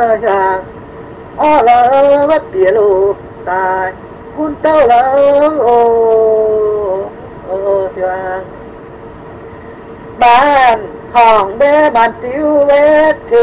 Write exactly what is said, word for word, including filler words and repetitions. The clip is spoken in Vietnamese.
chàng o lỡ bất bìa lù tài kun tao lỡ ô ô chàng bàn hỏng bé bàn tiêu vết thì